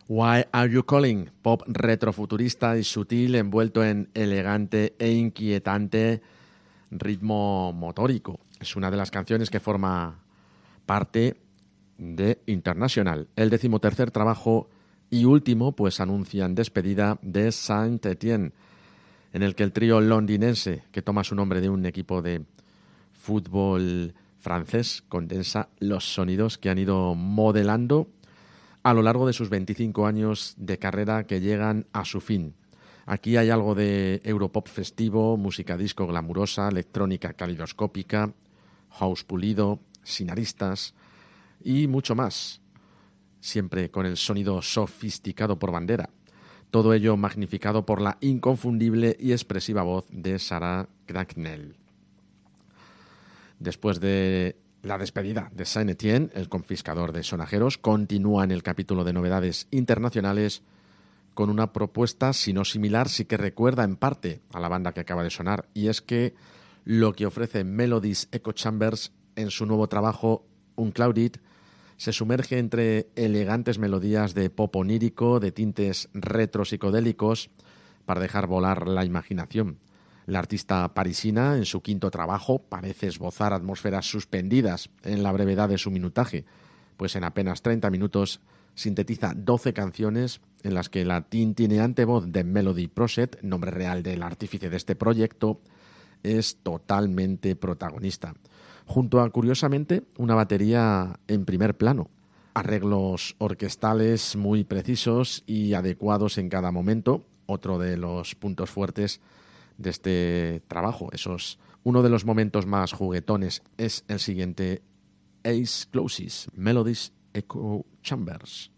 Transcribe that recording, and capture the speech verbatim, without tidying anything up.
Why Are You Calling? Pop retrofuturista y sutil, envuelto en elegante e inquietante ritmo motórico. Es una de las canciones que forma parte de International, el decimotercer trabajo y último, pues anuncian despedida de Saint-Étienne, en el que el trío londinense, que toma su nombre de un equipo de fútbol francés, condensa los sonidos que han ido modelando a lo largo de sus veinticinco años de carrera que llegan a su fin. Aquí hay algo de europop festivo, música disco glamurosa, electrónica calidoscópica, house pulido, sin aristas y mucho más, siempre con el sonido sofisticado por bandera. Todo ello magnificado por la inconfundible y expresiva voz de Sarah Cracknell. Después de la despedida de Saint-Étienne, el confiscador de sonajeros continúa en el capítulo de novedades internacionales con una propuesta, si no similar, sí que recuerda en parte a la banda que acaba de sonar, y es que lo que ofrece Melodies Echo Chambers en su nuevo trabajo Unclouded se sumerge entre elegantes melodías de pop onírico, de tintes retro psicodélicos, para dejar volar la imaginación. La artista parisina, en su quinto trabajo, parece esbozar atmósferas suspendidas en la brevedad de su minutaje, pues en apenas treinta minutos sintetiza doce canciones en las que la tintineante voz de Melody Proset, nombre real del artífice de este proyecto, es totalmente protagonista. Junto a, curiosamente, una batería en primer plano. Arreglos orquestales muy precisos y adecuados en cada momento, otro de los puntos fuertes de este trabajo. Esos, uno de los momentos más juguetones es el siguiente: Ace Closes, Melodies Echo Chambers.